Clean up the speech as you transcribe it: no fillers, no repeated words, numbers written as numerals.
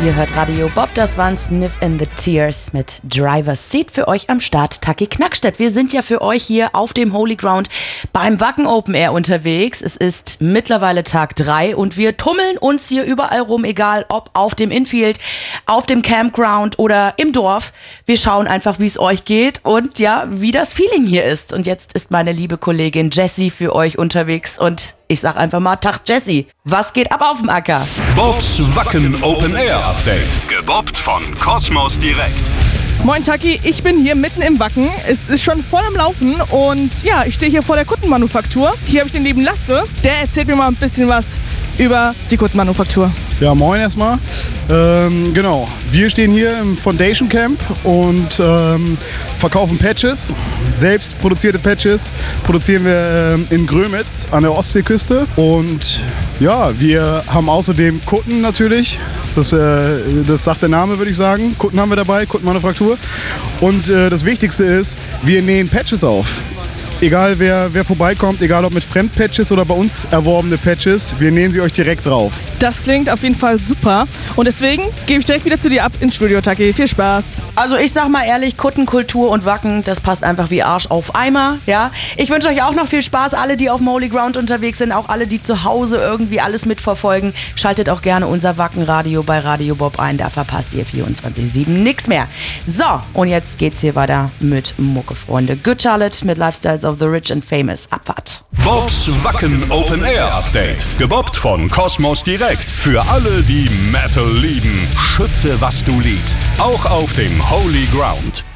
Ihr hört Radio Bob, das waren Sniff in the Tears mit Driver's Seat für euch am Start. Taki Knackstedt, wir sind ja für euch hier auf dem Holy Ground beim Wacken Open Air unterwegs. Es ist mittlerweile Tag 3 und wir tummeln uns hier überall rum, egal ob auf dem Infield, auf dem Campground oder im Dorf. Wir schauen einfach, wie es euch geht und ja, wie das Feeling hier ist. Und jetzt ist meine liebe Kollegin Jessie für euch unterwegs und ich sag einfach mal, Tag Jessie, was geht ab auf dem Acker? Bobs Wacken Open Air Update. Gebobbt von Kosmos Direkt. Moin Taki, ich bin hier mitten im Wacken. Es ist schon voll am Laufen und ja, ich stehe hier vor der Kuttenmanufaktur. Hier habe ich den lieben Lasse, der erzählt mir mal ein bisschen was über die Kuttenmanufaktur. Ja, moin erstmal. Genau, wir stehen hier im Foundation Camp und verkaufen Patches. Selbst produzierte Patches produzieren wir in Grömitz an der Ostseeküste. Und ja, wir haben außerdem Kutten natürlich. Das sagt der Name, würde ich sagen. Kutten haben wir dabei, Kuttenmanufaktur. Und das Wichtigste ist, wir nähen Patches auf. Egal wer vorbeikommt, egal ob mit Fremdpatches oder bei uns erworbene Patches, wir nähen sie euch direkt drauf. Das klingt auf jeden Fall super und deswegen gebe ich direkt wieder zu dir ab ins Studio, Taki. Viel Spaß. Also ich sag mal ehrlich, Kuttenkultur und Wacken, das passt einfach wie Arsch auf Eimer, ja. Ich wünsche euch auch noch viel Spaß, alle, die auf dem Holy Ground unterwegs sind, auch alle, die zu Hause irgendwie alles mitverfolgen. Schaltet auch gerne unser Wackenradio bei Radio Bob ein, da verpasst ihr 24/7 nix mehr. So, und jetzt geht's hier weiter mit Mucke, Freunde. Good Charlotte mit Lifestyles of the Rich and Famous. Abfahrt. Bobs Wacken Open Air Update. Gebobbt von Kosmos Direkt. Für alle, die Metal lieben. Schütze, was du liebst. Auch auf dem Holy Ground.